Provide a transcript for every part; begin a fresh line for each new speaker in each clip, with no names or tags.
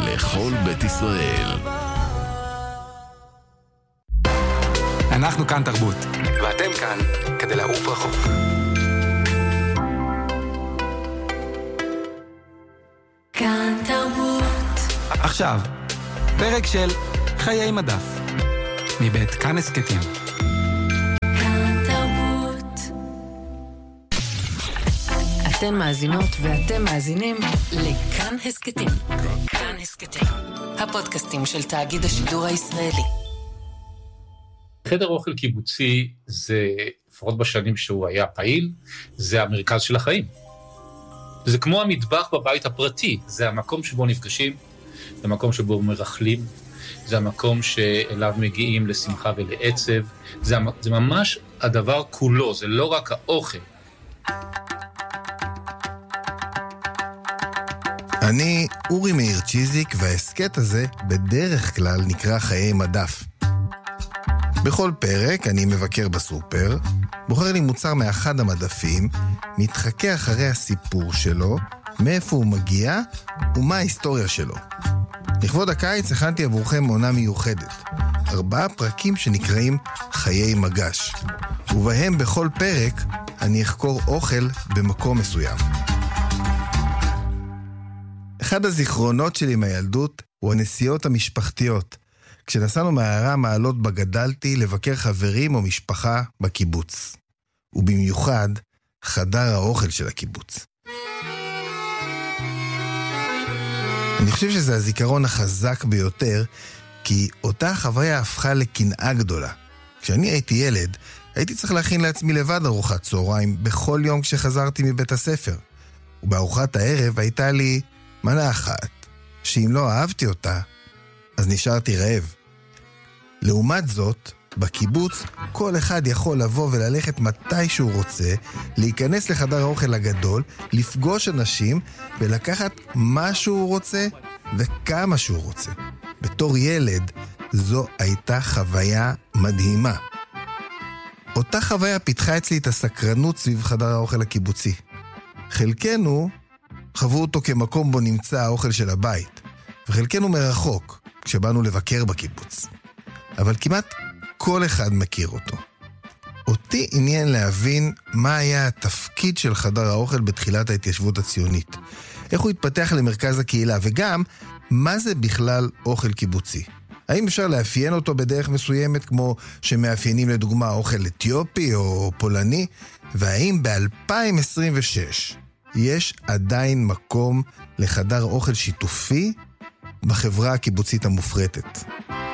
לכל בית ישראל.
אנחנו כאן תרבות, ואתם כאן כדי לעוף רחוק.
כאן תרבות.
עכשיו, פרק של חיי מדף, מבית כאן הסקטים.
כאן תרבות. אתן מאזינות ואתם מאזינים לכאן הסקטים. כאן הסקטים, הפודקאסטים של תאגיד השידור הישראלי.
חדר אוכל קיבוצי זה, לפחות בשנים שהוא היה פעיל, זה המרכז של החיים. זה כמו המטבח בבית הפרטי, זה המקום שבו נפגשים, זה המקום שבו מרחלים, זה המקום שאליו מגיעים לשמחה ולעצב, זה ממש הדבר כולו, זה לא רק האוכל.
אני אורי מאיר צ'יזיק, והעסקט הזה בדרך כלל נקרא חיי מדף. בכל פרק אני מבקר בסופר, בוחר לי מוצר מאחד המדפים, מתחכה אחרי הסיפור שלו, מאיפה הוא מגיע ומה ההיסטוריה שלו. לכבוד הקיץ הכנתי עבורכם עונה מיוחדת, 4 פרקים שנקראים חיי מגש, ובהם בכל פרק אני אחקור אוכל במקום מסוים. אחד הזיכרונות שלי מהילדות הוא הנסיעות המשפחתיות, כשנסענו מהעיירה מעלות בגדלתי לבקר חברים או משפחה בקיבוץ, ובמיוחד חדר האוכל של הקיבוץ. אני חושב שזה הזיכרון החזק ביותר, כי אותה חוויה הפכה לקנאה גדולה. כשאני הייתי ילד, הייתי צריך להכין לעצמי לבד ארוחת צהריים בכל יום כשחזרתי מבית הספר, ובארוחת הערב הייתה לי מנה אחת, שאם לא אהבתי אותה, אז נשארתי רעב. לעומת זאת, בקיבוץ כל אחד יכול לבוא וללכת מתי שהוא רוצה, להיכנס לחדר האוכל הגדול, לפגוש אנשים ולקחת מה שהוא רוצה וכמה שהוא רוצה. בתור ילד זו הייתה חוויה מדהימה. אותה חוויה פיתחה אצלי את הסקרנות סביב חדר האוכל הקיבוצי. חלקנו חוו אותו כמקום בו נמצא האוכל של הבית, וחלקנו מרחוק כשבאנו לבקר בקיבוץ. אבל כמעט כל אחד מכיר אותו. אותי עניין להבין מה היה התפקיד של חדר האוכל בתחילת ההתיישבות הציונית. איך הוא התפתח למרכז הקהילה, וגם מה זה בכלל אוכל קיבוצי. האם אפשר לאפיין אותו בדרך מסוימת כמו שמאפיינים לדוגמה אוכל אתיופי או פולני? והאם ב-2026 יש עדיין מקום לחדר אוכל שיתופי בחברה הקיבוצית המופרטת?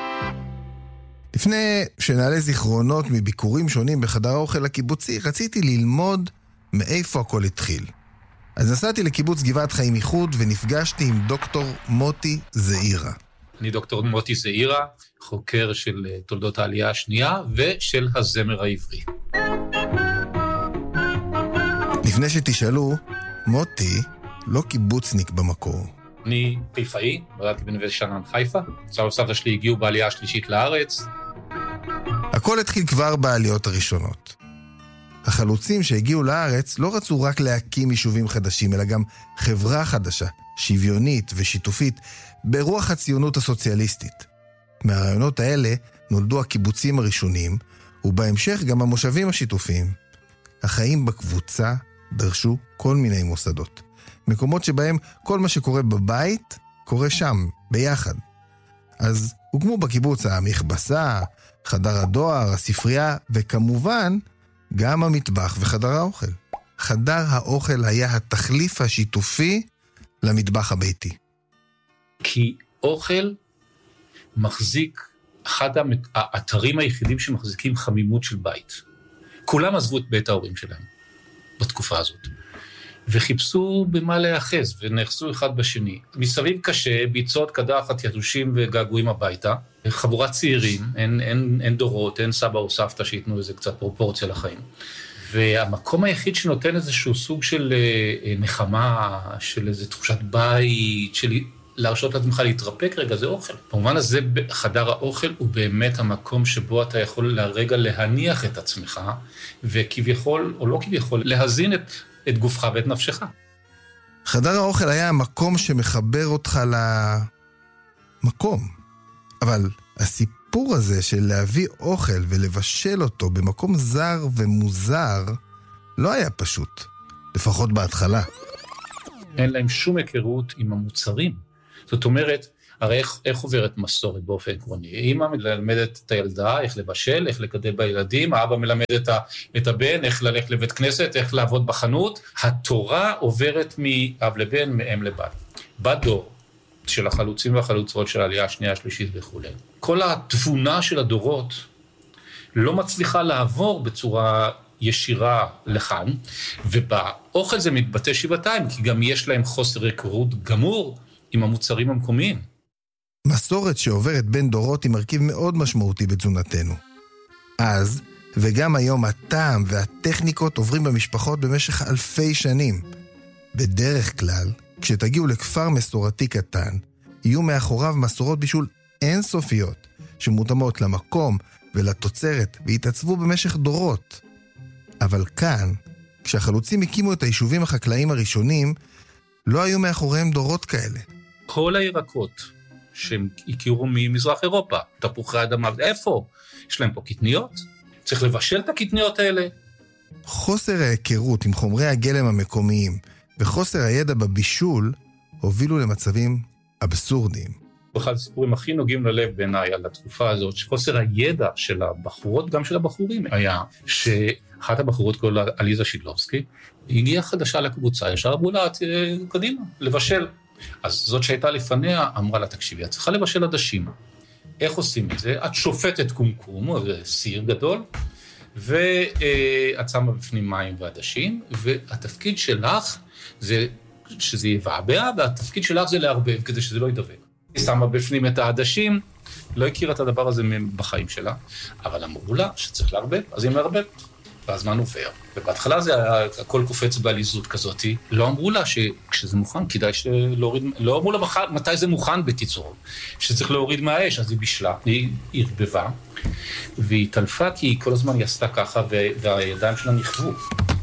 לפני שנעלה זיכרונות מביקורים שונים בחדר האוכל הקיבוצי, רציתי ללמוד מאיפה הכל התחיל. אז נסעתי לקיבוץ גבעת חיים איחוד ונפגשתי עם דוקטור מוטי זעירה.
אני דוקטור מוטי זעירה, חוקר של תולדות העלייה השנייה ושל הזמר העברי.
לפני שתשאלו, מוטי לא קיבוצניק במקור.
אני חיפאי, נולדתי בנווה שאנן חיפה. סבא וסבתא שלי הגיעו בעלייה השלישית לארץ.
הכל התחיל כבר בעליות הראשונות. החלוצים שהגיעו לארץ לא רצו רק להקים יישובים חדשים, אלא גם חברה חדשה, שוויונית ושיתופית, ברוח הציונות הסוציאליסטית. מהרעיונות האלה נולדו הקיבוצים הראשונים, ובהמשך גם המושבים השיתופיים. החיים בקבוצה דרשו כל מיני מוסדות. מקומות שבהם כל מה שקורה בבית קורה שם, ביחד. אז הוקמו בקיבוץ המכבסה, חדר הדואר, הספרייה, וכמובן גם המטבח וחדר האוכל. חדר האוכל היה התחליף השיתופי למטבח הביתי.
כי אוכל מחזיק אחד האתרים היחידים שמחזיקים חמימות של בית. כולם עזבו את בית ההורים שלהם בתקופה הזאת. וחיפשו במה להיאחז, ונחסו אחד בשני. מסביב קשה, ביצות, קדחת, יתושים וגעגועים הביתה. חבורת צעירים, אין דורות, אין סבא או סבתא שיתנו איזה קצת פרופורציה לחיים. והמקום היחיד שנותן איזשהו סוג של נחמה, של איזו תחושת בית, של להרשות לעצמך להתרפק רגע, זה אוכל. במובן הזה, חדר האוכל הוא באמת המקום שבו אתה יכול לרגע להניח את עצמך, וכביכול, או לא כביכול, להזין את גופך ואת נפשך.
חדר האוכל היה המקום שמחבר אותך מקום. אבל הסיפור הזה של להביא אוכל ולבשל אותו במקום זר ומוזר לא היה פשוט, לפחות בהתחלה.
אין להם שום היכרות עם המוצרים. זאת אומרת, הרי איך עוברת מסורת באופן עקרוני? אמא מלמדת את הילדה איך לבשל, איך לגדל בילדים, האבא מלמד את הבן, איך ללכת לבית כנסת, איך לעבוד בחנות. התורה עוברת מאב לבן, מאם לבת. בדור של החלוצים והחלוצות של העלייה השנייה, השלישית וכו'. כל התבונה של הדורות לא מצליחה לעבור בצורה ישירה לכאן, ובאוכל זה מתבטא שבעתיים, כי גם יש להם חוסר היכרות גמור עם המוצרים המקומיים.
מסורת שעוברת בין דורות היא מרכיב מאוד משמעותי בתזונתנו. אז, וגם היום הטעם והטכניקות עוברים במשפחות במשך אלפי שנים. בדרך כלל, כשתגיעו לכפר מסורתי קטן, יהיו מאחוריו מסורות בישול אינסופיות, שמותאמות למקום ולתוצרת, והתעצבו במשך דורות. אבל כאן, כשהחלוצים הקימו את היישובים החקלאיים הראשונים, לא היו מאחוריהם דורות כאלה.
כל הירקות שהם הכירו ממזרח אירופה, תפוחי אדמה, איפה? יש להם פה קטניות? צריך לבשל את הקטניות האלה?
חוסר ההיכרות עם חומרי הגלם המקומיים וחוסר הידע בבישול הובילו למצבים אבסורדיים.
אחד הסיפורים הכי נוגעים ללב בעיניי על התקופה הזאת, שחוסר הידע של הבחורות, גם של הבחורים, היה שאחת הבחורות קוראים לה עליזה שידלובסקי, היא הגיעה חדשה לקבוצה, ישר אמרו לה, קדימה, לבשל. אז זאת שהייתה לפניה אמרה לה, תקשיבי, את צריכה לבשל עדשים. איך עושים את זה? את שופטת קומקום, זה סיר גדול, ואת שמה בפנים מים ועדשים, והתפקיד שלך זה שזה יבעבע, והתפקיד שלך זה להרבב, כדי שזה לא ידבק. היא שמה בפנים את העדשים, לא הכירה את הדבר הזה בחיים שלה, אבל אמרו לה שצריך להרבב, אז היא מערבבת. והזמן עובר, ובהתחלה זה היה, הכל קופץ בעליזות כזאת, לא אמרו לה שכשזה מוכן, כדאי להוריד, לא אמרו לה מתי זה מוכן בקיצור, שצריך להוריד מהאש, אז היא בישלה, היא הרבבה, והיא תלפה כי כל הזמן היא עשתה ככה, והידיים שלה נכוו,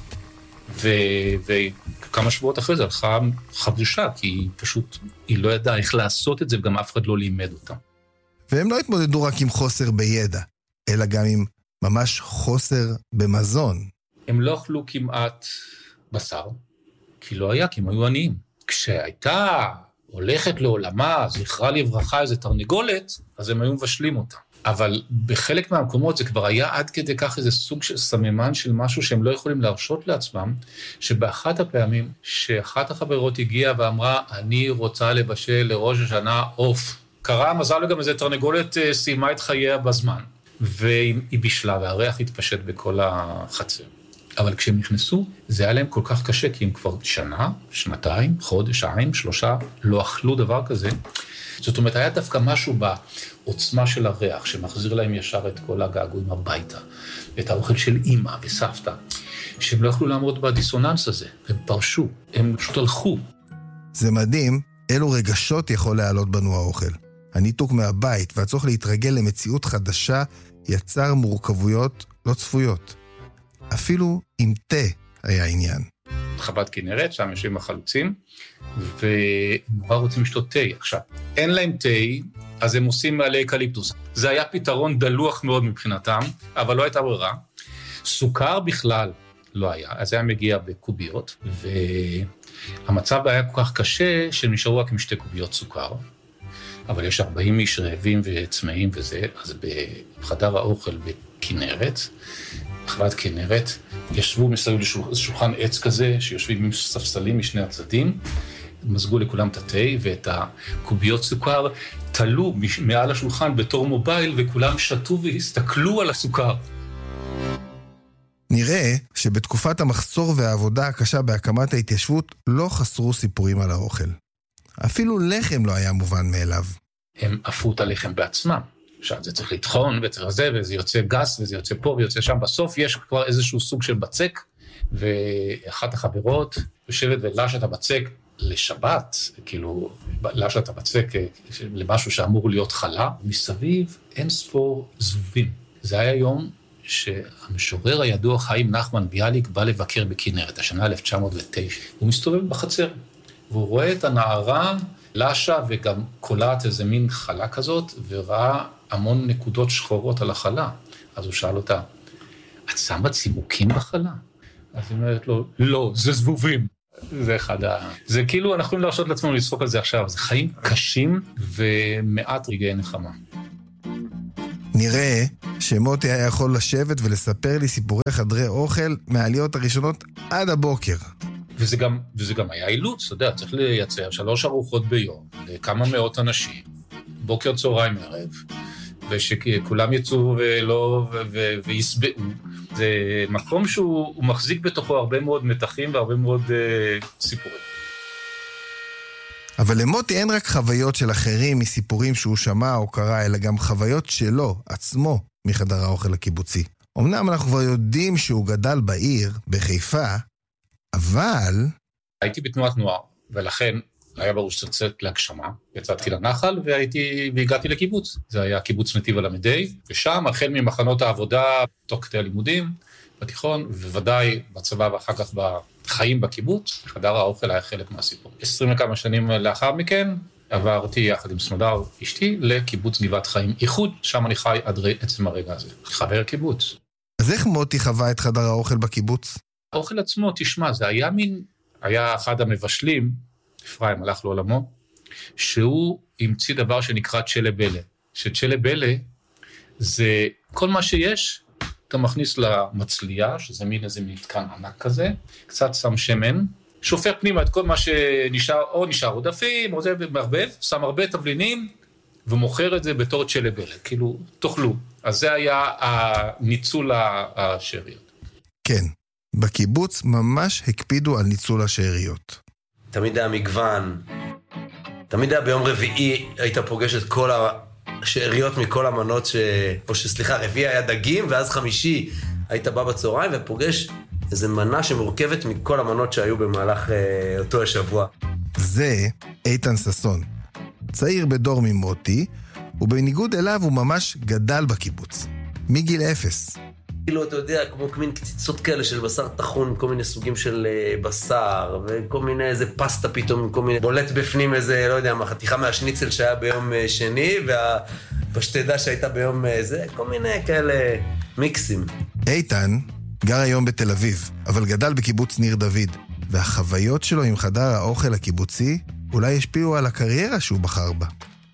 וכמה שבועות אחרי זה הלכה חבושה, כי היא פשוט, היא לא ידעה איך לעשות את זה, וגם אף אחד לא לימד אותה.
והם לא התמודדו רק עם חוסר בידע, אלא גם עם ממש חוסר במזון.
הם לא אכלו כמעט בשר, כי לא היה, כי הם היו עניים. כשהייתה הולכת לעולמה, זכרה לברכה איזה תרנגולת, אז הם היו מבשלים אותה. אבל בחלק מהמקומות זה כבר היה עד כדי כך איזה סוג של סממן של משהו שהם לא יכולים להרשות לעצמם, שבאחת הפעמים שאחת החברות הגיעה ואמרה, אני רוצה לבשל לראש השנה עוף. קרה מזל גם איזה תרנגולת סיימה את חייה בזמן. והיא בישלה, והריח התפשט בכל החצר. אבל כשהם נכנסו, זה היה להם כל כך קשה, כי הם כבר שנה, שנתיים, חודשיים, 3, לא אכלו דבר כזה. זאת אומרת, היה דווקא משהו בעוצמה של הריח, שמחזיר להם ישר את כל הגעגועים הביתה, את האוכל של אמא וסבתא, שהם לא יכלו לעמוד בדיסוננס הזה, הם פרשו, הם פשוט הלכו.
זה מדהים, אילו רגשות יכול להעלות בנו האוכל. הניתוק מהבית והצורך להתרגל למציאות חדשה יצר מורכבויות לא צפויות. אפילו עם תה היה עניין.
חוות כנרת, שם יושבים החלוצים, וכבר רוצים לשתות תה. עכשיו, אין להם תה, אז הם עושים מעלי אקליפטוס. זה היה פתרון דלוח מאוד מבחינתם, אבל לא הייתה ברירה. סוכר בכלל לא היה, אז היה מגיע בקוביות, והמצב היה כל כך קשה שהם נשארו רק עם 2 קוביות סוכר, אבל יש 40 איש רעבים וצמאים וזה, אז בחדר האוכל בכנרת, חוות כנרת, ישבו מסביב לשולחן עץ כזה, שיושבים עם ספסלים משני הצדדים, מזגו לכולם את התה ואת הקוביות סוכר, תלו מעל השולחן בתור מובייל, וכולם שתו והסתכלו על הסוכר.
נראה שבתקופת המחסור והעבודה הקשה בהקמת ההתיישבות לא חסרו סיפורים על האוכל. אפילו לחם לא היה מובן מאליו.
הם עפו את הלחם בעצמם. עכשיו זה צריך לטחון וצריך זה, וזה יוצא גס, וזה יוצא פה ויוצא שם. בסוף יש כבר איזשהו סוג של בצק, ואחת החברות יושבת ולש את הבצק לשבת, כאילו, לש את הבצק למשהו שאמור להיות חלה, מסביב אין ספור זבובים. זה היה יום שהמשורר הידוע חיים נחמן ביאליק בא לבקר בכנרת, השנה 1909. הוא מסתובב בחצר, והוא רואה את הנערה לשה וגם קולעת איזה מין חלה כזאת, וראה המון נקודות שחורות על החלה. אז הוא שאל אותה, את שמה צימוקים בחלה? אז היא אומרת לו, לא, זה זבובים. זה אחד זה כאילו, אנחנו יכולים להרשות לעצמנו לצחוק על זה עכשיו. זה חיים קשים ומעט רגעי נחמה.
נראה שמוטי היה יכול לשבת ולספר לי סיפורי חדרי אוכל מהעליות הראשונות עד הבוקר.
וזה גם היה אילוץ, אתה יודע, צריך לייצר 3 ארוחות ביום, לכמה מאות אנשים, בוקר, צהריים, ערב, ושכולם יצאו ויסבעו. זה מקום שהוא מחזיק בתוכו הרבה מאוד מתחים והרבה מאוד סיפורים.
אבל למוטי אין רק חוויות של אחרים מסיפורים שהוא שמע או קרא, אלא גם חוויות שלו, עצמו, מחדר האוכל הקיבוצי. אמנם אנחנו כבר יודעים שהוא גדל בעיר, בחיפה, אבל...
הייתי בתנועת נוער, ולכן היה ברור שצאת להגשמה, יצאתי לנחל והגעתי לקיבוץ. זה היה קיבוץ נתיב הלמדי, ושם החל ממחנות העבודה, תוך כדי הלימודים, בתיכון, ובוודאי בצבא ואחר כך בחיים בקיבוץ, חדר האוכל היה חלק מהסיפור. 20 וכמה שנים לאחר מכן, עברתי יחד עם סמדר אשתי לקיבוץ גבעת חיים איחוד, שם אני חי עד עצם הרגע הזה. חבר קיבוץ.
אז איך מוטי חווה את חדר האוכל בקיבוץ?
האוכל עצמו, תשמע, זה היה אחד המבשלים, אפרים הלך לעולמו, שהוא המציא דבר שנקרא צ'לה בלה. שצ'לה בלה זה כל מה שיש, אתה מכניס למצלייה, שזה מין איזה מתקן ענק כזה, קצת שם שמן, שופך פנימה את כל מה שנשאר, או נשאר עודפים, או זה מערבב, שם הרבה תבלינים, ומוכר את זה בתור צ'לה בלה, כאילו, תאכלו. אז זה היה הניצול השאריות.
כן, בקיבוץ ממש הקפידו על ניצול השאריות.
תמיד היה מגוון, תמיד היה ביום רביעי, היית פוגש את כל השאריות מכל המנות רביעי היה דגים, ואז חמישי היית בא בצהריים ופוגש איזו מנה שמורכבת מכל המנות שהיו במהלך אותו השבוע.
זה איתן ססון, צעיר בדור ממוטי, ובניגוד אליו הוא ממש גדל בקיבוץ, מגיל 0.
כאילו, אתה יודע, כמו מין קציצות כאלה של בשר טחון, כל מיני סוגים של בשר, וכל מיני איזה פסטה פתאום, כל מיני בולט בפנים איזה, לא יודע, חתיכה מהשניצל שהיה ביום שני, והפשטדה שהייתה ביום זה, כל מיני כאלה מיקסים.
איתן גר היום בתל אביב, אבל גדל בקיבוץ ניר דוד, והחוויות שלו עם חדר האוכל הקיבוצי אולי השפיעו על הקריירה שהוא בחר בה.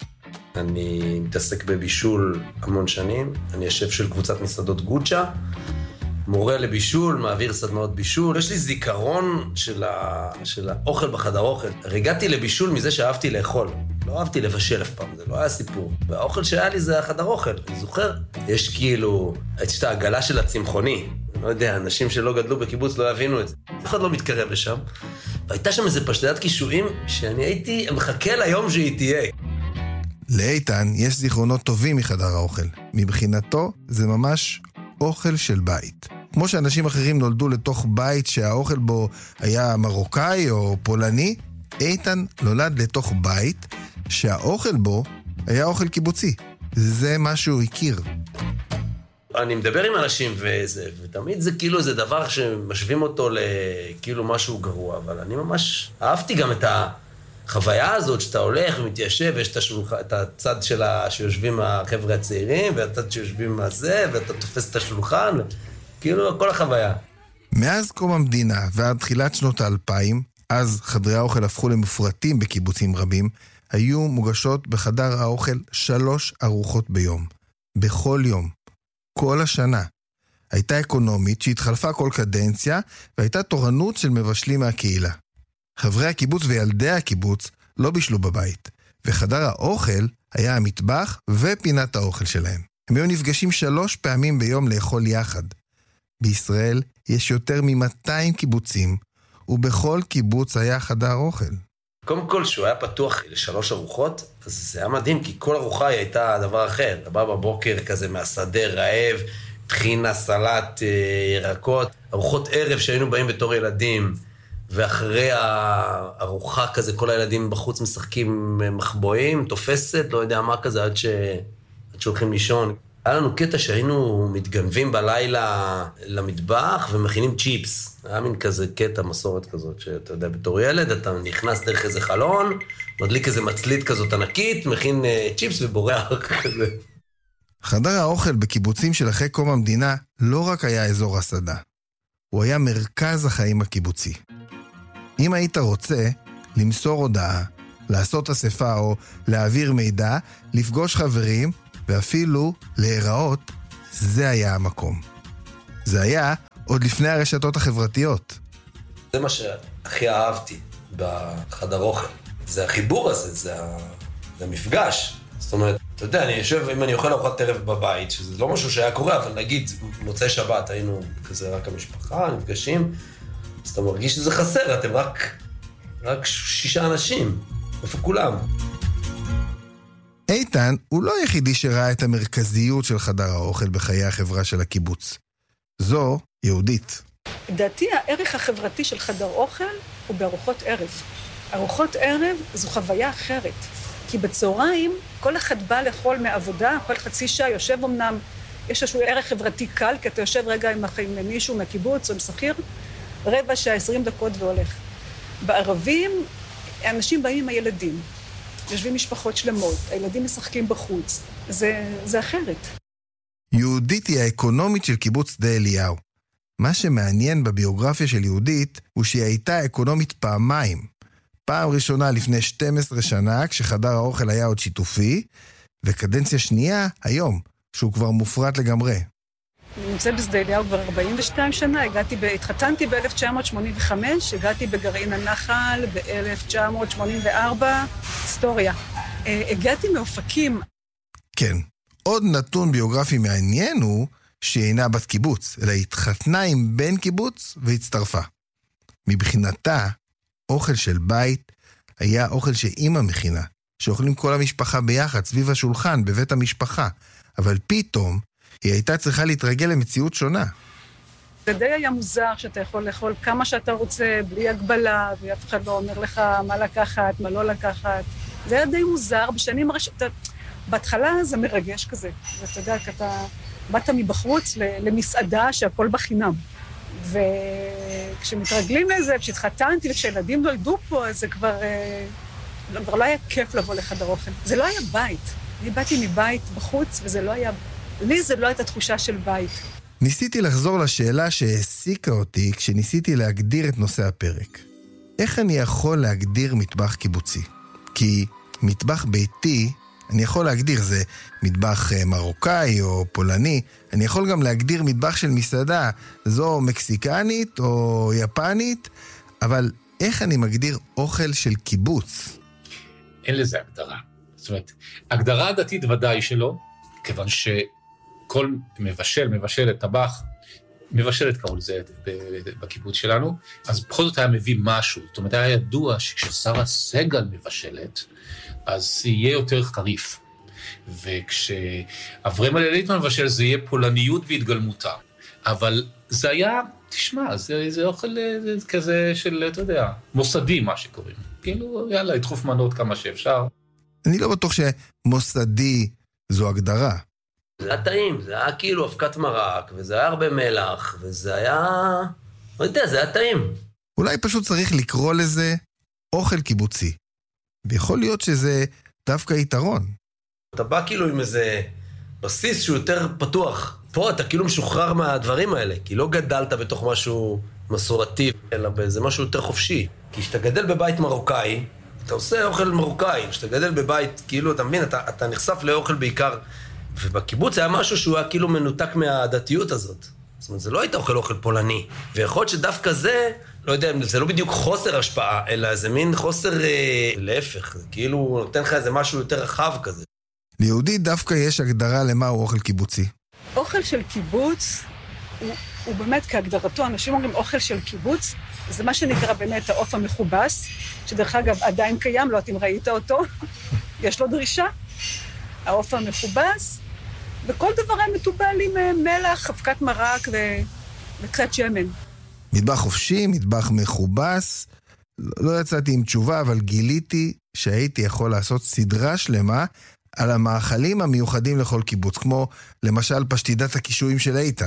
אני מתעסק בבישול המון שנים, אני יושב של קבוצת מסעדות גוצ'ה, מורה לבישול, מעביר סדנאות בישול. יש לי זיכרון של האוכל בחדר אוכל. הגעתי לבישול מזה שאהבתי לאכול. לא אהבתי לבשל אף פעם, זה לא היה סיפור. והאוכל שהיה לי זה החדר אוכל. אני זוכר, יש כאילו, יש את העגלה של הצמחוני. לא יודע, אנשים שלא גדלו בקיבוץ לא הבינו את זה. אף אחד לא מתקרב לשם. והייתה שם איזה פשטדת קישואים שאני הייתי מחכה ליום שהיא תהיה.
לאיתן יש זיכרונות טובים מחדר האוכל. מבחינתו זה ממש אוכל של בית. כמו שאנשים אחרים נולדו לתוך בית שהאוכל בו היה מרוקאי או פולני, איתן נולד לתוך בית שהאוכל בו היה אוכל קיבוצי. זה מה שהוא הכיר.
אני מדבר עם אנשים ותמיד זה כאילו איזה דבר שמשווים אותו לכאילו משהו גרוע, אבל אני ממש אהבתי גם את החוויה הזאת שאתה הולך ומתיישב, ויש את הצד שיושבים החבר'ה הצעירים, והצד שיושבים הזה, ואתה תופס את השולחן, כאילו כל החוויה.
מאז קום המדינה ועד תחילת שנות ה-2000, אז חדרי האוכל הפכו למופרטים בקיבוצים רבים, היו מוגשות בחדר האוכל 3 ארוחות ביום. בכל יום. כל השנה. הייתה אקונומית שהתחלפה כל קדנציה, והייתה תורנות של מבשלים מהקהילה. חברי הקיבוץ וילדי הקיבוץ לא בישלו בבית, וחדר האוכל היה המטבח ופינת האוכל שלהם. הם היו נפגשים 3 פעמים ביום לאכול יחד. בישראל יש יותר מ-200 קיבוצים, ובכל קיבוץ היה חדר אוכל.
קודם כל, שהוא היה פתוח ל3 ארוחות, אז זה היה מדהים, כי כל ארוחה היא הייתה דבר אחר. אתה בא בבוקר כזה מהשדה רעב, טחינה, סלט, ירקות, ארוחות ערב שהיינו באים בתור ילדים, ואחרי הארוחה כזה, כל הילדים בחוץ משחקים מחבואים, תופסת, לא יודע מה כזה, עד שהולכים לישון. היה לנו קטע שהיינו מתגנבים בלילה למטבח ומכינים צ'יפס. היה מין כזה קטע, מסורת כזאת, שאתה יודע, בתור ילד, אתה נכנס דרך איזה חלון, מדליק איזה מצלית כזאת ענקית, מכין צ'יפס ובורח כזה.
חדר האוכל בקיבוצים של אחרי קום המדינה לא רק היה אזור הסעדה, הוא היה מרכז החיים הקיבוצי. אם היית רוצה למסור הודעה, לעשות אספה או להעביר מידע, לפגוש חברים ואפילו להיראות, זה היה המקום. זה היה עוד לפני הרשתות החברתיות.
זה מה שהכי אהבתי בחדר אוכל. זה החיבור הזה, זה המפגש. זאת אומרת, אתה יודע, אני יושב, אם אני אוכל ארוחת ערב בבית, שזה לא משהו שהיה קורה, אבל נגיד, מוצאי שבת היינו כזה רק המשפחה, נפגשים, אז אתה מרגיש שזה חסר, אתם רק 6 אנשים. איפה כולם?
איתן הוא לא היחידי שראה את המרכזיות של חדר האוכל בחיי החברה של הקיבוץ. זו יהודית.
לדעתי, הערך החברתי של חדר אוכל הוא בארוחות ערב. ארוחות ערב זו חוויה אחרת. כי בצהריים כל אחד בא לאכול מעבודה, כל חצי שעה יושב אמנם, יש איזשהו ערך חברתי קל, כי אתה יושב רגע עם מישהו מהקיבוץ או עם שכיר, רבע שעה, 20 דקות והולך. בערבים, אנשים באים עם הילדים, יושבים משפחות שלמות, הילדים משחקים בחוץ, זה אחרת.
יהודית היא האקונומית של קיבוץ שדה אליהו. מה שמעניין בביוגרפיה של יהודית הוא שהיא הייתה אקונומית פעמיים. פעם ראשונה לפני 12 שנה, כשחדר האוכל היה עוד שיתופי, וקדנציה שנייה היום, שהוא כבר מופרט לגמרי.
אני נמצאת בשדה אליהו כבר 42 שנה, התחתנתי ב-1985, הגעתי בגרעין הנחל ב-1984, היסטוריה. הגעתי מאופקים.
כן, עוד נתון ביוגרפי מעניין הוא שהיא אינה בת קיבוץ, אלא התחתנה עם בן קיבוץ והצטרפה. מבחינתה, אוכל של בית היה אוכל שאמא מכינה, שאוכלים כל המשפחה ביחד סביב השולחן בבית המשפחה, אבל פתאום היא הייתה צריכה להתרגל למציאות שונה.
זה די היה מוזר שאתה יכול לאכול כמה שאתה רוצה, בלי הגבלה, ואף אחד לא אומר לך מה לקחת, מה לא לקחת. זה היה די מוזר, בשנים בהתחלה זה מרגש כזה. ואתה יודע, אתה באת מבחוץ למסעדה שהכל בחינם. וכשמתרגלים לזה, כשהתחתנתי וכשהילדים נולדו פה, אז זה כבר לא היה כיף לבוא לחדר אוכל. זה לא היה בית. אני באתי מבית בחוץ, וזה לא היה... לי זה לא הייתה תחושה של בית.
ניסיתי לחזור לשאלה שהעסיקה אותי כשניסיתי להגדיר את נושא הפרק. איך אני יכול להגדיר מטבח קיבוצי? כי מטבח ביתי, אני יכול להגדיר זה מטבח מרוקאי או פולני, אני יכול גם להגדיר מטבח של מסעדה, זו מקסיקנית או יפנית, אבל איך אני מגדיר אוכל של קיבוץ?
אין לזה הגדרה. זאת אומרת, הגדרה דתית ודאי שלא, כיוון שכל מבשלת, טבח, מבשלת קראו לזה בקיבוץ שלנו, אז בכל זאת היה מביא משהו. זאת אומרת, היה ידוע שכששרה סגל מבשלת, אז יהיה יותר חריף. וכשאברהם הלליטמן מבשל, זה יהיה פולניות בהתגלמותה. אבל זה היה, תשמע, זה אוכל כזה של, אתה יודע, מוסדי, מה שקוראים. כאילו, יאללה, ידחוף מנות כמה שאפשר.
אני לא בטוח שמוסדי זו הגדרה.
זה היה טעים, זה היה כאילו אבקת מרק, וזה היה הרבה מלח, וזה היה... לא יודע, זה היה טעים.
אולי פשוט צריך לקרוא לזה אוכל קיבוצי. ויכול להיות שזה דווקא יתרון.
אתה בא כאילו עם איזה בסיס שהוא יותר פתוח. פה אתה כאילו משוחרר מהדברים האלה, כי לא גדלת בתוך משהו מסורתי, אלא באיזה משהו יותר חופשי. כי כשאתה גדל בבית מרוקאי, אתה עושה אוכל מרוקאי. כשאתה גדל בבית, כאילו, אתה מבין, אתה נחשף לאוכל בעיקר, ובקיבוץ היה משהו שהוא היה כאילו מנותק מהדתיות הזאת. זאת אומרת, זה לא היית אוכל פולני. ויכול להיות שדווקא זה, לא יודע, זה לא בדיוק חוסר השפעה, אלא זה מין חוסר להפך. זה כאילו נותן לך איזה משהו יותר רחב כזה.
ליהודי דווקא יש הגדרה למה הוא אוכל קיבוצי.
אוכל של קיבוץ הוא באמת כהגדרתו, אנשים אומרים אוכל של קיבוץ, זה מה שנקרא באמת העוף המכובס, שדרך אגב עדיין קיים, לא יודעת אם ראית אותו, יש לו דרישה. העוף המכובס, וכל דבר היה מטופל עם מלח, אבקת מרק וקצת שמן.
מטבח חופשי, מטבח מכובס, לא יצאתי עם תשובה, אבל גיליתי שהייתי יכול לעשות סדרה שלמה על המאכלים המיוחדים לכל קיבוץ, כמו למשל פשטידת הקישואים של איתן.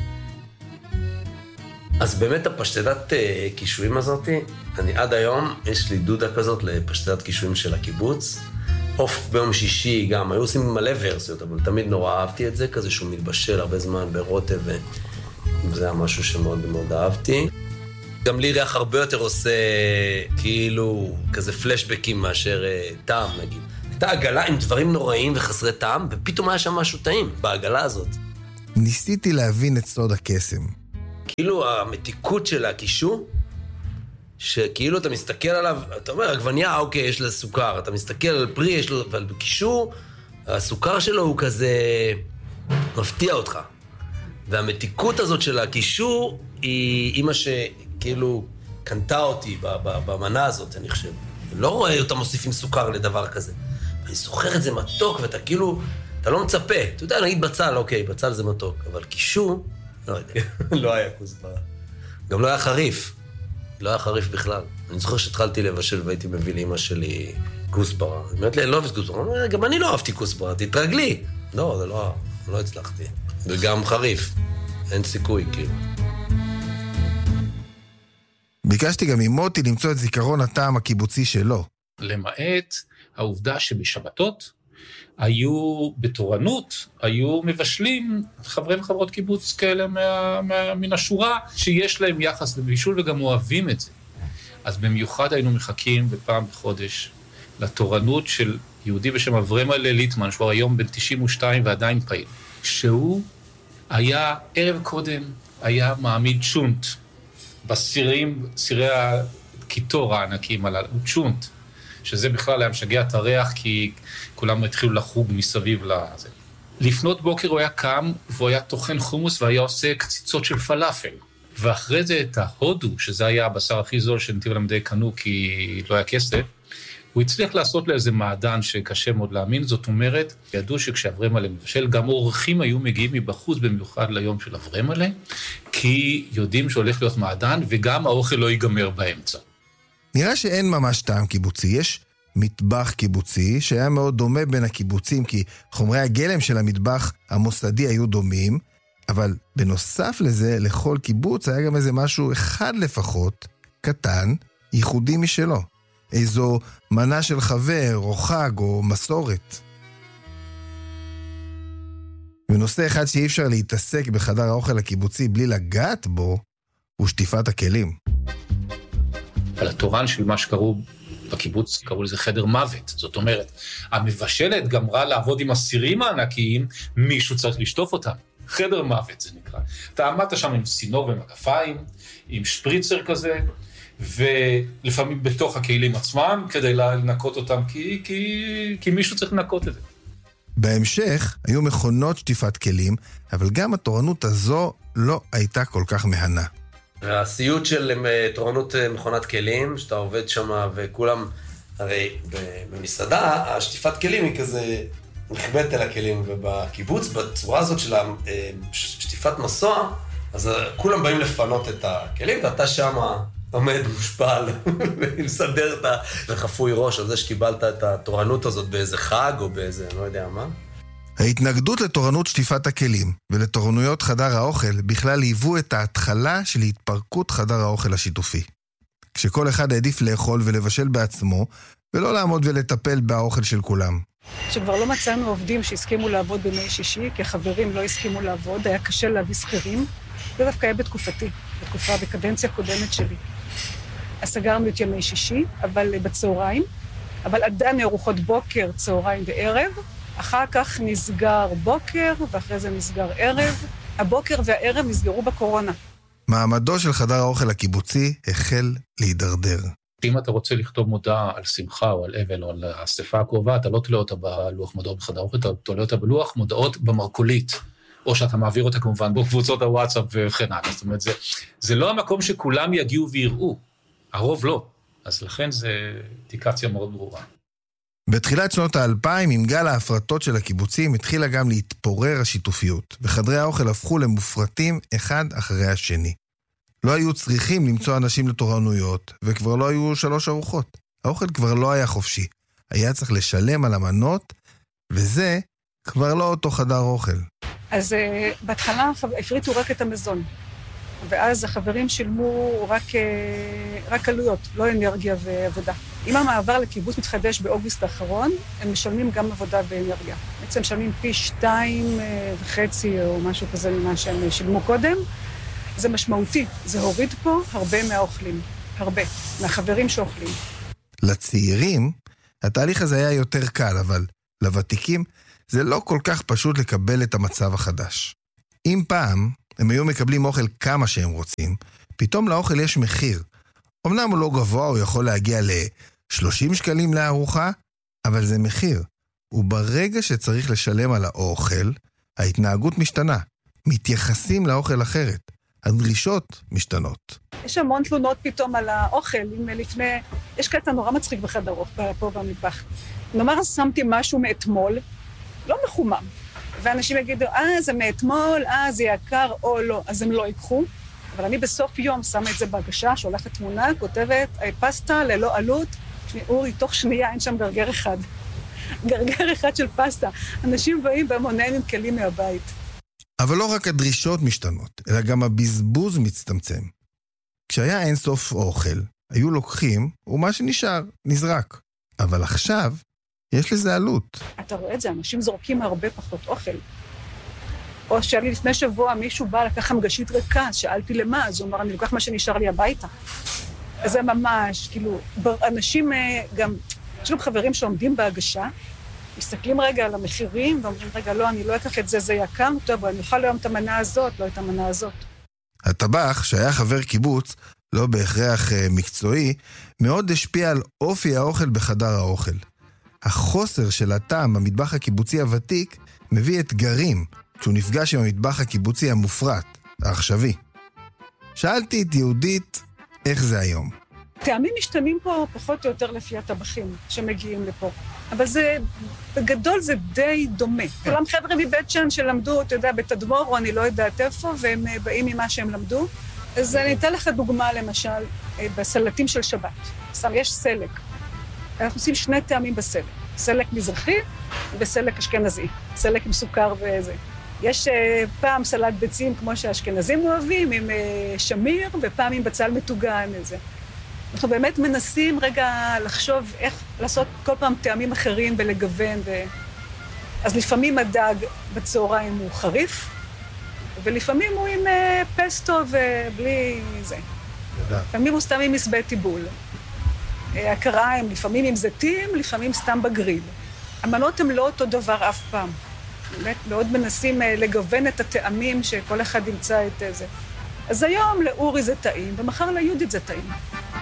אז באמת הפשטידת קישואים הזאת, אני עד היום, יש לי דודה כזאת לפשטידת קישואים של הקיבוץ. עוף ביום שישי גם, היו עושים מלא ורסיות, אבל תמיד נורא אהבתי את זה, כזה שהוא מתבשל הרבה זמן ברוטב, וזה היה משהו שמאוד מאוד אהבתי. גם לי ריח הרבה יותר עושה כאילו כזה פלשבקים מאשר טעם, נגיד. הייתה עגלה עם דברים נוראים וחסרי טעם, ופתאום היה שם משהו טעים בעגלה הזאת.
ניסיתי להבין את סוד הקסם.
כאילו המתיקות של הקישור, שכאילו אתה מסתכל עליו, אתה אומר, עגבניה, אוקיי, יש לה סוכר, אתה מסתכל על פרי, יש לו, אבל בקישור, הסוכר שלו הוא כזה מפתיע אותך. והמתיקות הזאת של הקישור, היא אימא שכאילו קנתה אותי במנה הזאת, אני חושב. אני לא רואה אותה מוסיפים סוכר לדבר כזה. אני זוכר את זה מתוק, ואתה כאילו, אתה לא מצפה. אתה יודע, נגיד בצל, אוקיי, בצל זה מתוק, אבל קישור, לא יודע, לא היה כוסברה. גם לא היה חריף. לא היה חריף בכלל. אני זוכר שהתחלתי לבשל והייתי מביא לאמא שלי כוסברה. היא אומרת לי, אני לא אוהבת כוסברה. גם אני לא אהבתי כוסברה, תתרגלי. לא, זה לא הצלחתי. וגם חריף. אין סיכוי, כאילו.
ביקשתי גם ממוטי למצוא את זיכרון הטעם הקיבוצי שלו.
למעט העובדה שבשבתות היו בתורנות, היו מבשלים חברי וחברות קיבוץ כאלה מן השורה, שיש להם יחס לבישול וגם אוהבים את זה. אז במיוחד היינו מחכים בפעם בחודש לתורנות של יהודי בשם אברהם ליטמן, שהוא היום בן 92 ועדיין פעיל. שהוא היה ערב קודם, היה מעמיד צ'ונט בסירי הקיטור הענקים הללו, צ'ונט. שזה בכלל היה משגע את הריח, כי כולם התחילו לחוג מסביב לזה. לפנות בוקר הוא היה קם, והוא היה טוחן חומוס, והיה עושה קציצות של פלאפל. ואחרי זה את ההודו, שזה היה הבשר הכי זול שנתיב למדי קנו, כי לא היה כסף, הוא הצליח לעשות לאיזה מעדן שקשה מאוד להאמין, זאת אומרת, ידעו שכשאברמלה מבשל, גם אורחים היו מגיעים מבחוץ, במיוחד ליום של אברמלה, כי יודעים שהולך להיות מעדן, וגם האוכל לא ייגמר באמצע.
נראה שאין ממש טעם קיבוצי, יש מטבח קיבוצי שהיה מאוד דומה בין הקיבוצים, כי חומרי הגלם של המטבח המוסדי היו דומים, אבל בנוסף לזה, לכל קיבוץ היה גם איזה משהו אחד לפחות, קטן, ייחודי משלו. איזו מנה של חבר, או חג, או מסורת. ונושא אחד שאי אפשר להתעסק בחדר האוכל הקיבוצי בלי לגעת בו, הוא שטיפת הכלים.
על התורן של מה שקראו בקיבוץ, קראו לזה חדר מוות. זאת אומרת, המבשלת גמרה לעבוד עם הסירים הענקיים, מישהו צריך לשטוף אותם. חדר מוות זה נקרא. אתה עמדת שם עם סינור ומגפיים, עם שפריצר כזה, ולפעמים בתוך הכלים עצמם, כדי לנקות אותם, כי מישהו צריך לנקות את זה.
בהמשך היו מכונות שטיפת כלים, אבל גם התורנות הזו לא הייתה כל כך מהנה.
והסיוט של תורנות מכונת כלים, שאתה עובד שם וכולם, הרי במסעדה, השטיפת כלים היא כזה נכבדת אל הכלים, ובקיבוץ, בצורה הזאת של שטיפת מסוע, אז כולם באים לפנות את הכלים, ואתה שם עומד מושפל, ומסדר את וחפוי ראש על זה שקיבלת את התורנות הזאת באיזה חג או באיזה, לא יודע מה.
ההתנגדות לתורנות שטיפת הכלים ולתורנויות חדר האוכל בכלל היוו את ההתחלה של התפרקות חדר האוכל השיתופי. כשכל אחד העדיף לאכול ולבשל בעצמו, ולא לעמוד ולטפל באוכל של כולם.
שכבר לא מצאנו עובדים שהסכימו לעבוד בימי שישי, כי החברים לא הסכימו לעבוד, היה קשה להביא שכירים, זה דווקא היה בתקופתי, בקדנציה הקודמת שלי. אז סגרנו את ימי שישי, אבל בצהריים, אבל עדיין ארוחות בוקר, צהריים וערב, אחר כך נסגר בוקר, ואחרי זה נסגר ערב. הבוקר והערב נסגרו בקורונה.
מעמדו של חדר האוכל הקיבוצי החל להידרדר.
אם אתה רוצה לכתוב מודעה על שמחה או על אבל או על האספה הקרובה, אתה לא תולה אותה בלוח מודעות בחדר האוכל, אתה תולה אותה בלוח מודעות במרקולית, או שאתה מעביר אותה כמובן בקבוצות הוואטסאפ וכן הלאה. זאת אומרת, זה לא המקום שכולם יגיעו ויראו, הרוב לא. אז לכן זה אינדיקציה מאוד ברורה.
בתחילת שנות ה-2000, עם גל ההפרטות של הקיבוצים, התחילה גם להתפורר השיתופיות, וחדרי האוכל הפכו למופרטים אחד אחרי השני. לא היו צריכים למצוא אנשים לתורנויות, וכבר לא היו 3 ארוחות. האוכל כבר לא היה חופשי. היה צריך לשלם על המנות, וזה כבר לא אותו חדר אוכל.
אז בהתחלה הפריטו רק את המזון, ואז החברים שילמו רק עלויות, לא אנרגיה ועבודה. עם המעבר לקיבוץ מתחדש באוגוסט האחרון, הם משלמים גם עבודה ואנרגיה. בעצם משלמים פי 2.5 או משהו כזה ממה שהם שילמו קודם. זה משמעותי, זה הוריד פה הרבה מהאוכלים, הרבה, מהחברים שאוכלים.
לצעירים, התהליך הזה היה יותר קל, אבל לוותיקים זה לא כל כך פשוט לקבל את המצב החדש. אם פעם הם היו מקבלים אוכל כמה שהם רוצים, פתאום לאוכל יש מחיר. אמנם הוא לא גבוה, הוא יכול להגיע ל-30 שקלים לארוחה, אבל זה מחיר. וברגע שצריך לשלם על האוכל, ההתנהגות משתנה. מתייחסים לאוכל אחרת. הדרישות משתנות.
יש המון תלונות פתאום על האוכל, יש קטע נורא מצחיק בחדר פה במטבח. נאמר, שמתי משהו מאתמול, לא מחומם. ואנשים יגידו, זה מאתמול, זה יקר או לא, אז הם לא ייקחו. אבל אני בסוף יום שמה את זה בהגשה, שולחת תמונה, כותבת, פסטה ללא עלות. אורי, תוך שנייה אין שם גרגר אחד. גרגר אחד של פסטה. אנשים באים בהמוניהם עם כלים מהבית.
אבל לא רק הדרישות משתנות, אלא גם הבזבוז מצטמצם. כשהיה אינסוף אוכל, היו לוקחים, ומה שנשאר, נזרק. אבל עכשיו, יש לזה עלות.
אתה רואה את זה, אנשים זורקים הרבה פחות אוכל. או שאני לפני שבוע, מישהו בא לקח מגשית ריקה, שאלתי למה, אז הוא אמר, אני לוקח מה שנשאר לי הביתה. אז זה ממש, כאילו, אנשים גם, יש גם חברים שעומדים בהגשה, מסתכלים רגע על המחירים, ואומרים, רגע, לא, אני לא אקח את זה, זה יקר, טוב, אני אוכל היום את המנה הזאת, לא את המנה הזאת.
הטבח, שהיה חבר קיבוץ, לא בהכרח מקצועי, מאוד השפיע על אופי האוכל בחדר האוכל. החוסר של הטעם במטבח הקיבוצי הוותיק מביא אתגרים, כשהוא נפגש עם המטבח הקיבוצי המופרט, העכשווי. שאלתי את יהודית, איך זה היום?
טעמים משתנים פה פחות או יותר לפי הטבחים שמגיעים לפה. אבל זה, בגדול זה די דומה. כולם חבר'ה מבית שאן שלמדו, אתה יודע, בתדמור, או אני לא יודעת איפה, והם באים ממה שהם למדו. אז אני אתן לך דוגמה, למשל, בסלטים של שבת. יש סלק. אנחנו עושים 2 טעמים בסלק. סלק מזרחי וסלק אשכנזי. סלק עם סוכר וזה. יש פעם סלט ביצים כמו שהאשכנזים אוהבים, עם שמיר, ופעם עם בצל מטוגן וזה. אנחנו באמת מנסים רגע לחשוב איך לעשות כל פעם טעמים אחרים ולגוון. אז לפעמים הדג בצהריים הוא חריף, ולפעמים הוא עם פסטו ובלי זה. לפעמים הוא סתם עם מסבט טיבול. הקראה הם לפעמים עם זיתים, לפעמים סתם בגריל. המנות הם לא אותו דבר אף פעם. באמת מאוד מנסים לגוון את הטעמים שכל אחד ימצא את זה. אז היום לאורי זה טעים, ומחר ליהודית זה טעים.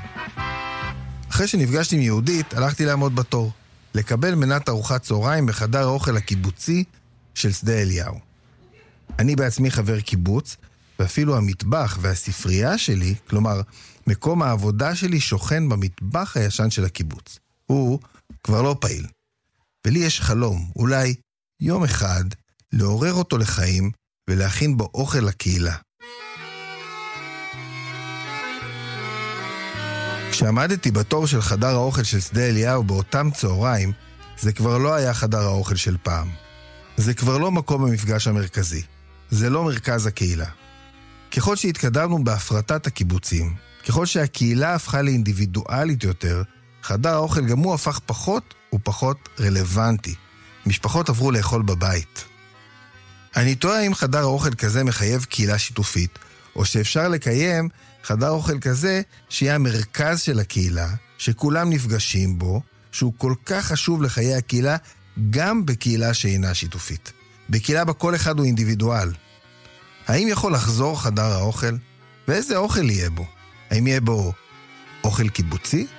אחרי שנפגשתי עם יהודית, הלכתי לעמוד בתור, לקבל מנת ארוחת צהריים בחדר האוכל הקיבוצי של שדה אליהו. אני בעצמי חבר קיבוץ, ואפילו המטבח והספרייה שלי, כלומר, מקום העבודה שלי שוכן במטבח הישן של הקיבוץ. הוא כבר לא פעיל. ולי יש חלום, אולי יום אחד, לעורר אותו לחיים ולהכין בו אוכל לקהילה. כשעמדתי בתור של חדר האוכל של שדה אליהו באותם צהריים, זה כבר לא היה חדר האוכל של פעם. זה כבר לא מקום המפגש המרכזי. זה לא מרכז הקהילה. ככל שהתקדמנו בהפרטת הקיבוצים, ככל שהקהילה הפכה לאינדיבידואלית יותר, חדר האוכל גם הוא הפך פחות ופחות רלוונטי. משפחות עברו לאכול בבית. אני תוהה אם חדר האוכל כזה מחייב קהילה שיתופית, או שאפשר לקיים חדר אוכל כזה שיהיה המרכז של הקהילה, שכולם נפגשים בו, שהוא כל כך חשוב לחיי הקהילה, גם בקהילה שאינה שיתופית. בקהילה בה כל אחד הוא אינדיבידואל. האם יכול לחזור חדר האוכל? ואיזה אוכל יהיה בו? האם יהיה בו אוכל קיבוצי?